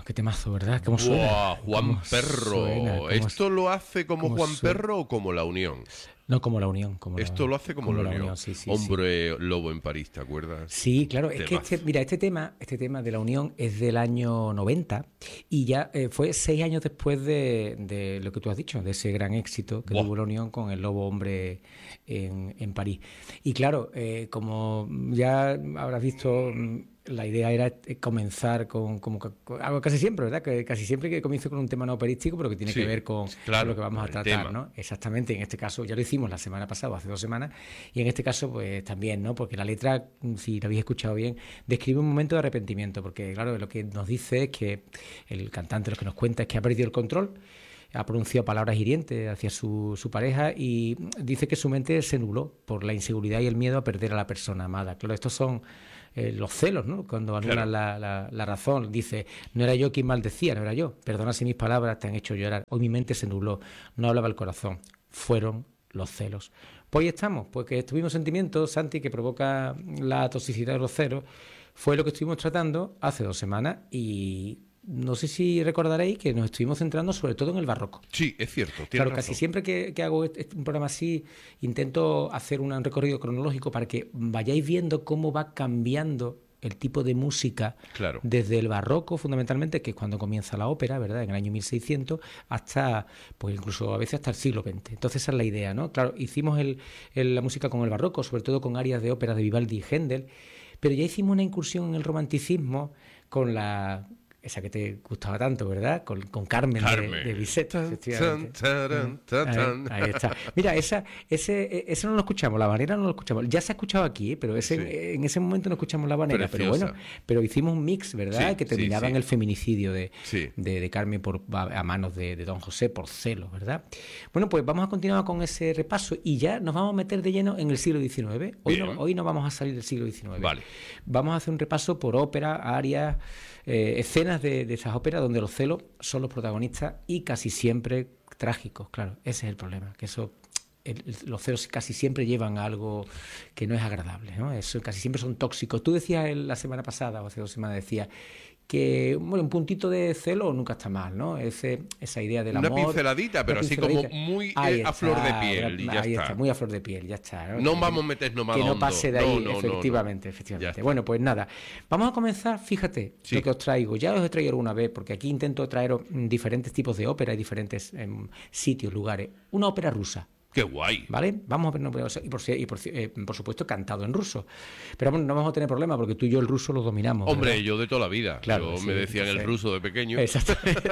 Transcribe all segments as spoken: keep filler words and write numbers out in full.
qué temazo, ¿verdad? ¿Cómo Buah, suena? Juan ¿Cómo Perro. suena? ¿Cómo ¿Esto lo hace como Juan suena? Perro o como La Unión? No, como La Unión. Como Esto la, lo hace como, como La La Unión. Unión, sí, sí, Hombre sí. Lobo en París, ¿te acuerdas? Sí, claro. Es Temazo. que, este, mira, este tema, este tema de La Unión es del año noventa y ya eh, fue seis años después de, de lo que tú has dicho, de ese gran éxito que Buah. tuvo La Unión con el Lobo Hombre en, en París. Y claro, eh, como ya habrás visto, la idea era comenzar con, como con algo casi siempre, ¿verdad? Que casi siempre que comienzo con un tema no operístico, pero que tiene Sí, que ver con, claro, con lo que vamos a el tratar, tema. ¿no? Exactamente. En este caso ya lo hicimos la semana pasada, hace dos semanas, y en este caso pues también, ¿no? Porque la letra, si la habéis escuchado bien, describe un momento de arrepentimiento, porque claro, lo que nos dice es que el cantante lo que nos cuenta es que ha perdido el control, ha pronunciado palabras hirientes hacia su, su pareja y dice que su mente se nubló por la inseguridad y el miedo a perder a la persona amada. Claro, estos son eh, los celos, ¿no? Cuando anulan Claro. la, la, la razón. Dice, no era yo quien maldecía, no era yo. Perdona si mis palabras te han hecho llorar. Hoy mi mente se nubló, no hablaba el corazón. Fueron los celos. Pues ahí estamos, pues que estuvimos sentimientos, Santi, que provoca la toxicidad de los celos. Fue lo que estuvimos tratando hace dos semanas y no sé si recordaréis que nos estuvimos centrando sobre todo en el barroco. Sí, es cierto. Claro, razón. casi siempre que, que hago este, un programa así, intento hacer un recorrido cronológico para que vayáis viendo cómo va cambiando el tipo de música, claro, desde el barroco fundamentalmente, que es cuando comienza la ópera, ¿verdad?, en el año mil seiscientos, hasta, pues incluso a veces hasta el siglo veinte. Entonces esa es la idea, ¿no? Claro, hicimos el, el, la música con el barroco, sobre todo con arias de ópera de Vivaldi y Händel, pero ya hicimos una incursión en el romanticismo con la... esa que te gustaba tanto, ¿verdad? Con, con Carmen, Carmen. de, de Bizet, efectivamente. Tan, taran, tan. Ahí, ahí está. Mira, esa, ese, ese no lo escuchamos, la habanera no lo escuchamos. Ya se ha escuchado aquí, ¿eh? Pero ese, Sí. en ese momento no escuchamos la habanera. Pero bueno, pero hicimos un mix, ¿verdad? Sí, que terminaba sí, sí. en el feminicidio de, Sí. de, de Carmen por, a manos de, de Don José por celos, ¿verdad? Bueno, pues vamos a continuar con ese repaso y ya nos vamos a meter de lleno en el siglo diecinueve. Hoy no, hoy no vamos a salir del siglo diecinueve. Vale. Vamos a hacer un repaso por ópera, arias, eh, escenas de, de esas óperas donde los celos son los protagonistas y casi siempre trágicos, claro, ese es el problema, que eso, el, el, los celos casi siempre llevan a algo que no es agradable, ¿no? Eso casi siempre son tóxicos. Tú decías la semana pasada, o hace dos semanas, decías que bueno, un puntito de celo nunca está mal, ¿no? Ese, esa idea del una amor. pinceladita, pero así como muy eh, a flor de piel, y ya ahí está. está, muy a flor de piel, ya está. No, no vamos a meternos más que no hondo. pase de ahí, no, no, efectivamente, no, no. efectivamente. Bueno, pues nada, vamos a comenzar, fíjate, sí. lo que os traigo. Ya os he traído alguna vez, porque aquí intento traeros diferentes tipos de ópera y diferentes eh, sitios, lugares. Una ópera rusa. ¡Qué guay! ¿Vale? Vamos a ver, y por, y por, eh, por supuesto cantado en ruso. Pero bueno, no vamos a tener problema porque tú y yo el ruso lo dominamos. Hombre, ¿verdad? yo de toda la vida. Claro, yo sí, me decían entonces, el ruso de pequeño. Exactamente.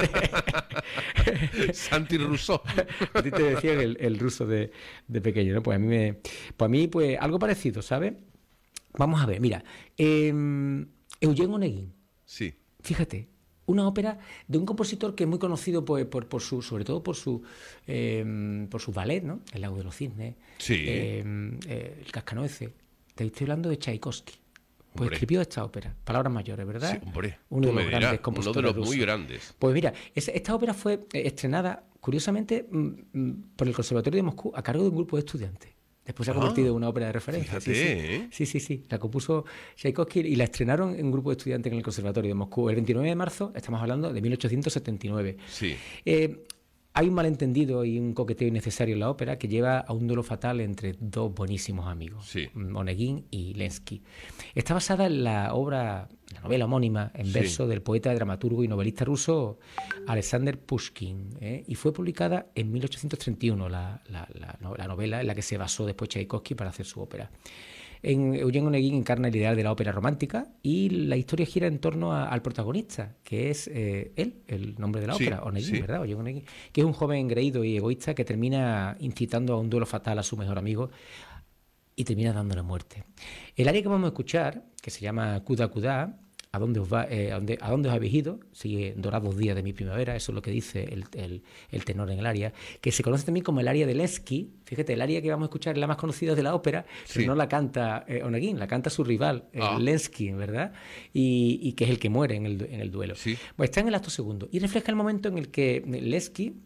Santi Russo. A ti te decían el, el ruso de, de pequeño, ¿no? Pues a mí, me, pues a mí pues algo parecido, ¿sabes? Vamos a ver, mira. Eh, Eugen Onegin. Sí. Fíjate. Una ópera de un compositor que es muy conocido por, por, por su, sobre todo por su eh, por su ballet, ¿no? El lago de los cisnes, sí. eh, eh, el cascanueces. Te estoy hablando de Tchaikovsky. Pues hombre. Escribió esta ópera, Palabras Mayores, ¿verdad? Sí, hombre. Uno de los grandes dirás, compositores uno de los rusos. Muy grandes. Pues mira, esta, esta ópera fue estrenada, curiosamente, por el Conservatorio de Moscú a cargo de un grupo de estudiantes. Después se ha convertido ah, en una ópera de referencia. Fíjate, sí, sí. ¿eh? sí, sí, sí. La compuso Tchaikovsky y la estrenaron en un grupo de estudiantes en el Conservatorio de Moscú. El veintinueve de marzo, estamos hablando de mil ochocientos setenta y nueve. Sí. Eh, hay un malentendido y un coqueteo innecesario en la ópera que lleva a un duelo fatal entre dos buenísimos amigos, sí. Onegin y Lenski. Está basada en la obra, la novela homónima en verso sí. del poeta, dramaturgo y novelista ruso Alexander Pushkin, ¿eh? y fue publicada en mil ochocientos treinta y uno, la, la, la, la novela en la que se basó después Tchaikovsky para hacer su ópera. En Eugen Onegin encarna el ideal de la ópera romántica y la historia gira en torno a, al protagonista, que es eh, él, el nombre de la sí, ópera, Onegin, sí. ¿verdad? Eugen Onegin, que es un joven engreído y egoísta que termina incitando a un duelo fatal a su mejor amigo y termina dándole muerte. El área que vamos a escuchar, que se llama Kuda Kuda, ¿a dónde os, va, eh, a dónde, a dónde os habéis ido? Sigue Dorados días de mi primavera, eso es lo que dice el, el, el tenor en el aria, que se conoce también como el aria de Lenski. Fíjate, el aria que vamos a escuchar es la más conocida de la ópera, pero sí. no la canta eh, Onegin, la canta su rival, ah. Lenski, ¿verdad? Y, y que es el que muere en el, en el duelo. Sí. Pues está en el acto segundo y refleja el momento en el que Lenski,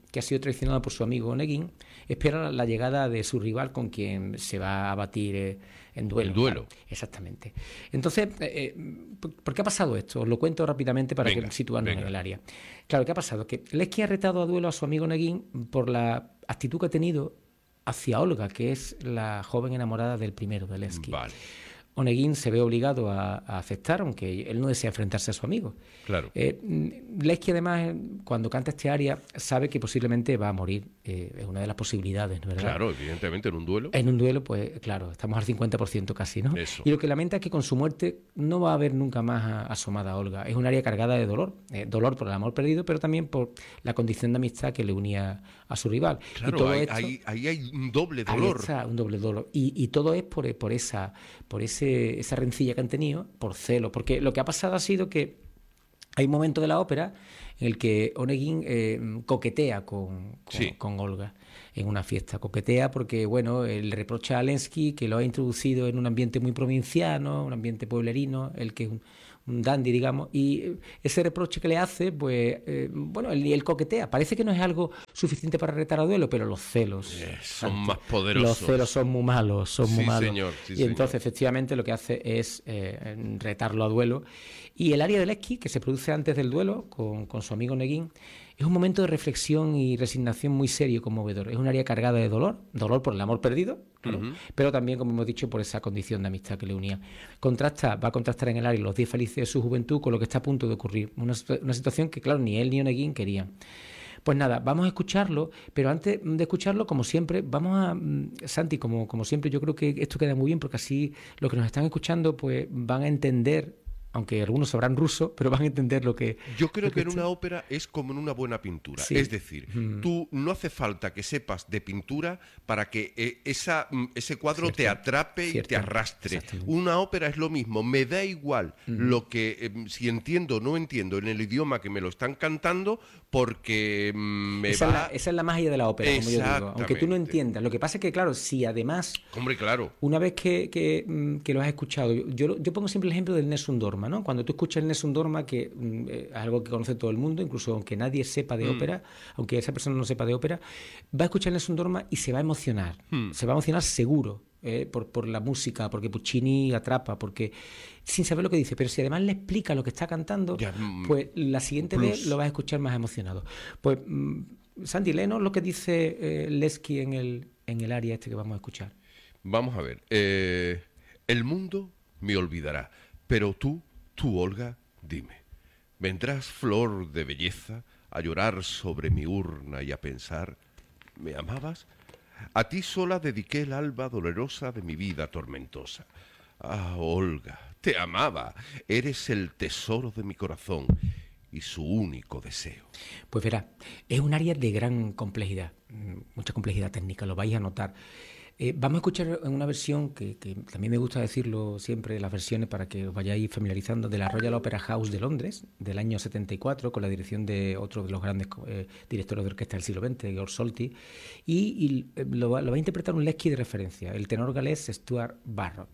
que ha sido traicionado por su amigo Onegin, espera la llegada de su rival con quien se va a batir eh, en duelo. En duelo. Claro, exactamente. Entonces, eh, ¿por qué ha pasado esto? Os lo cuento rápidamente para venga, que situarnos venga. en el área. Claro, ¿qué ha pasado? Que Lesky ha retado a duelo a su amigo Onegin por la actitud que ha tenido hacia Olga, que es la joven enamorada del primero, de Lesky. Vale. Onegin se ve obligado a, a aceptar, aunque él no desea enfrentarse a su amigo. Claro. Eh, Lesky, además, cuando canta este aria, sabe que posiblemente va a morir. Eh, es una de las posibilidades, ¿no? ¿verdad? Claro, evidentemente, en un duelo. En un duelo, pues claro, estamos al cincuenta por ciento casi, ¿no? Eso. Y lo que lamenta es que con su muerte no va a haber nunca más a, asomada a Olga. Es un aria cargada de dolor. Eh, dolor por el amor perdido, pero también por la condición de amistad que le unía a su rival. Claro, y todo ahí, esto, ahí, ahí hay un doble dolor. Ahí está, un doble dolor. Y, y todo es por, por esa... por ese esa rencilla que han tenido por celo, porque lo que ha pasado ha sido que hay un momento de la ópera en el que Onegin eh, coquetea con, con, sí. con Olga en una fiesta, coquetea porque bueno, él reprocha a Lenski que lo ha introducido en un ambiente muy provinciano, un ambiente pueblerino, el que es un, un dandy, digamos, y ese reproche que le hace, pues, eh, bueno, él, él coquetea. Parece que no es algo suficiente para retar a duelo, pero los celos eh, son Santi, más poderosos. Los celos son muy malos, son sí, muy malos. Señor, sí, y señor. entonces, efectivamente, lo que hace es eh, retarlo a duelo. Y el aria de Lesky, que se produce antes del duelo con, con su amigo Onegin, es un momento de reflexión y resignación muy serio y conmovedor. Es un aria cargada de dolor, dolor por el amor perdido, claro, uh-huh. pero también, como hemos dicho, por esa condición de amistad que le unía. Contrasta, va a contrastar en el aria los días felices de su juventud con lo que está a punto de ocurrir. Una, una situación que, claro, ni él ni Onegin querían. Pues nada, vamos a escucharlo, pero antes de escucharlo, como siempre, vamos a... Santi, como, como siempre, yo creo que esto queda muy bien, porque así los que nos están escuchando pues van a entender, aunque algunos sabrán ruso, pero van a entender lo que... Yo creo que, que en una ópera es como en una buena pintura. Sí. Es decir, mm. tú no hace falta que sepas de pintura para que eh, esa, ese cuadro Cierto. te atrape Cierto. y te arrastre. Una ópera es lo mismo. Me da igual mm. lo que, eh, si entiendo o no entiendo en el idioma que me lo están cantando, porque mm, me esa va... Es la, esa es la magia de la ópera, como yo digo. Aunque tú no entiendas. Lo que pasa es que, claro, si además... Hombre, claro. Una vez que, que, que lo has escuchado... Yo, yo pongo siempre el ejemplo del Nessun Dorma, ¿no? Cuando tú escuchas el Nessun Dorma, que eh, es algo que conoce todo el mundo, incluso aunque nadie sepa de mm. ópera, aunque esa persona no sepa de ópera, va a escuchar el Nessun Dorma y se va a emocionar. Mm. Se va a emocionar seguro eh, por, por la música, porque Puccini atrapa, porque sin saber lo que dice, pero si además le explica lo que está cantando, ya, mm, pues la siguiente plus. vez lo vas a escuchar más emocionado. Pues, mm, Santi, léenos lo que dice eh, Lesky en el, en el aria este que vamos a escuchar. Vamos a ver. Eh, el mundo me olvidará, pero tú... Tú, Olga, dime, ¿vendrás, flor de belleza, a llorar sobre mi urna y a pensar, ¿me amabas? A ti sola dediqué el alba dolorosa de mi vida tormentosa. Ah, Olga, te amaba, eres el tesoro de mi corazón y su único deseo. Pues verá, es un área de gran complejidad, mucha complejidad técnica, lo vais a notar. Eh, vamos a escuchar una versión que, que también me gusta decirlo siempre, las versiones para que os vayáis familiarizando, de la Royal Opera House de Londres, del año setenta y cuatro, con la dirección de otro de los grandes eh, directores de orquesta del siglo veinte, George Solti, y, y eh, lo, va, lo va a interpretar un Lesky de referencia, el tenor galés Stuart Barrott.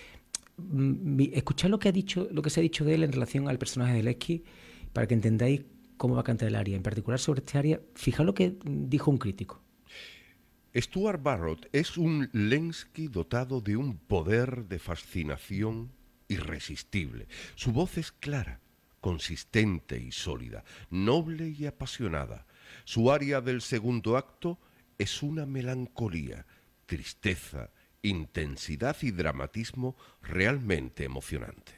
Mm, escuchad lo que ha dicho, lo que se ha dicho de él en relación al personaje de Lesky, para que entendáis cómo va a cantar el aria. En particular sobre este aria, fijad lo que dijo un crítico. Stuart Barrott es un Lenski dotado de un poder de fascinación irresistible. Su voz es clara, consistente y sólida, noble y apasionada. Su aria del segundo acto es una melancolía, tristeza, intensidad y dramatismo realmente emocionante.